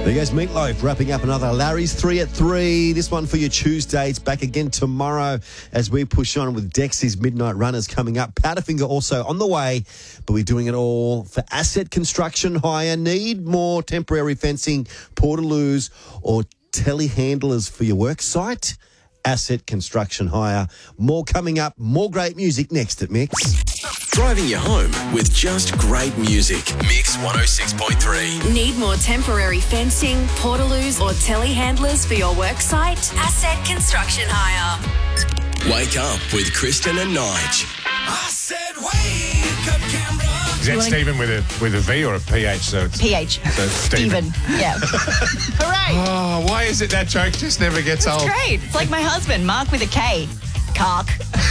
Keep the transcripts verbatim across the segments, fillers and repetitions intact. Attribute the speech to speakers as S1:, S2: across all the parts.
S1: There goes Meatloaf, wrapping up another Larry's three at three. This one for your Tuesdays. Back again tomorrow as we push on with Dexy's Midnight Runners coming up. Powderfinger also on the way, but we're doing it all for Asset Construction Hire. Need more temporary fencing, portaloos or telehandlers for your work site? Asset Construction Hire. More coming up, more great music next at Mix.
S2: Driving you home with just great music. Mix one oh six point three.
S3: Need more temporary fencing, portaloos or telehandlers for your work site? Asset Construction Hire.
S2: Wake up with Kristen and Nige.
S4: I said wake up, Canberra.
S5: Is that Stephen with a with a V or a P H? So it's,
S6: P H.
S5: So it's Stephen.
S6: Stephen. Yeah. Hooray.
S5: Oh, why is it that joke just never gets old?
S6: Great. It's like my husband, Mark with a K. Cock.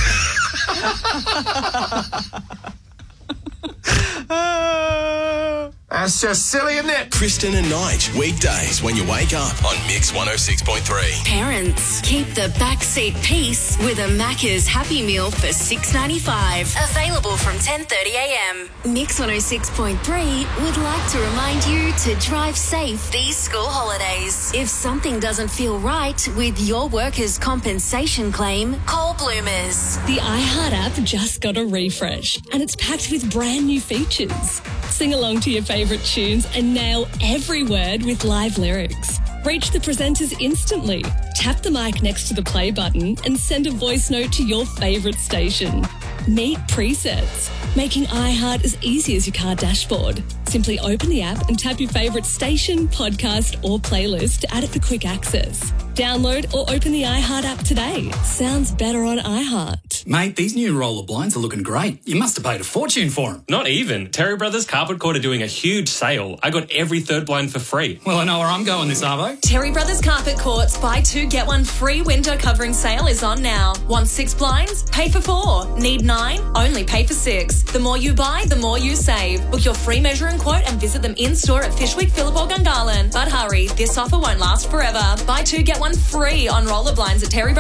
S5: That's just silly, isn't it?
S2: Kristen and Nige, weekdays when you wake up on Mix one oh six point three.
S3: Parents, keep the backseat peace with a Macca's Happy Meal for six ninety-five. Available from ten thirty a m. Mix one oh six point three would like to remind you to drive safe these school holidays. If something doesn't feel right with your workers' compensation claim, call Bloomers.
S7: The iHeart app just got a refresh and it's packed with brand new features. Sing along to your favourite tunes and nail every word with live lyrics. Reach the presenters instantly. Tap the mic next to the play button and send a voice note to your favourite station. Meet presets, making iHeart as easy as your car dashboard. Simply open the app and tap your favourite station, podcast or playlist to add it for quick access. Download or open the iHeart app today. Sounds better on iHeart.
S4: Mate, these new roller blinds are looking great. You must have paid a fortune for them.
S8: Not even. Terry Brothers Carpet Court are doing a huge sale. I got every third blind for free.
S4: Well, I know where I'm going this arvo.
S9: Terry Brothers Carpet Court's buy two, get one free window covering sale is on now. Want six blinds? Pay for four. Need nine? Only pay for six. The more you buy, the more you save. Book your free measure and quote and visit them in-store at Fishwick, Phillip or Gungahlin. But hurry, this offer won't last forever. Buy two, get one free on roller blinds at Terry Brothers.